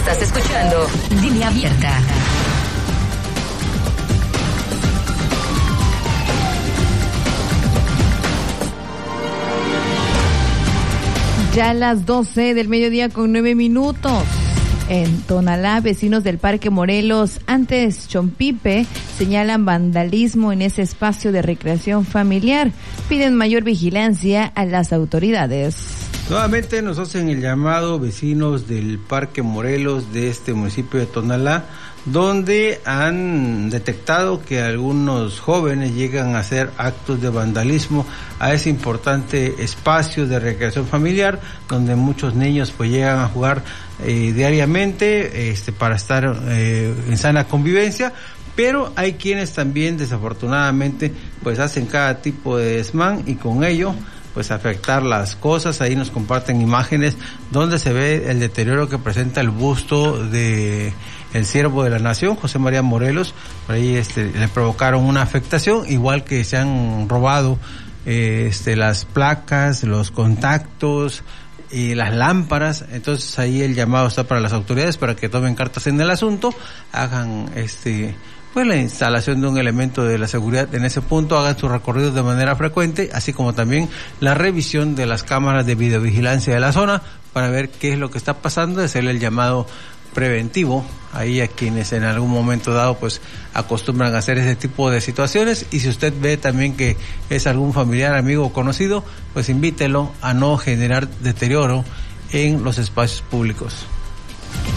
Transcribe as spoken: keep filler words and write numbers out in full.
Estás escuchando Línea Abierta. Ya a las doce del mediodía con nueve minutos. En Tonalá, vecinos del Parque Morelos, antes Chompipe, señalan vandalismo en ese espacio de recreación familiar. Piden mayor vigilancia a las autoridades. Nuevamente nos hacen el llamado vecinos del Parque Morelos de este municipio de Tonalá, donde han detectado que algunos jóvenes llegan a hacer actos de vandalismo a ese importante espacio de recreación familiar, donde muchos niños pues llegan a jugar eh, diariamente este, para estar eh, en sana convivencia. Pero hay quienes también desafortunadamente pues hacen cada tipo de desmán y con ello pues afectar las cosas. Ahí nos comparten imágenes donde se ve el deterioro que presenta el busto de el siervo de la nación, José María Morelos. Por ahí este le provocaron una afectación, igual que se han robado eh, este las placas, los contactos y las lámparas. Entonces ahí el llamado está para las autoridades para que tomen cartas en el asunto, hagan este pues la instalación de un elemento de la seguridad en ese punto, hagan sus recorridos de manera frecuente, así como también la revisión de las cámaras de videovigilancia de la zona para ver qué es lo que está pasando, hacerle el llamado preventivo ahí a quienes en algún momento dado pues acostumbran a hacer ese tipo de situaciones. Y si usted ve también que es algún familiar, amigo o conocido, pues invítelo a no generar deterioro en los espacios públicos.